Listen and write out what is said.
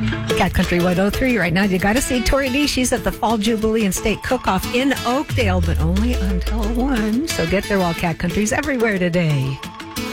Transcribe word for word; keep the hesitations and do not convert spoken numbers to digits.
Cat Country one oh three right now. You got to see Tori D. She's at the Fall Jubilee and State Cook-Off in Oakdale, but only until one. So get there while Cat Country's everywhere today.